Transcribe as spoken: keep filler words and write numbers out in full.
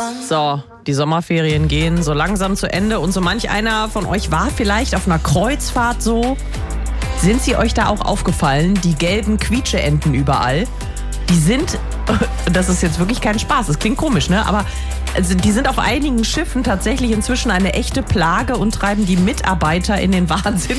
So, die Sommerferien gehen so langsam zu Ende und so manch einer von euch war vielleicht auf einer Kreuzfahrt so. Sind sie euch da auch aufgefallen, die gelben Quietscheenten überall? Die sind, das ist jetzt wirklich kein Spaß, das klingt komisch, ne? Aber also die sind auf einigen Schiffen tatsächlich inzwischen eine echte Plage und treiben die Mitarbeiter in den Wahnsinn.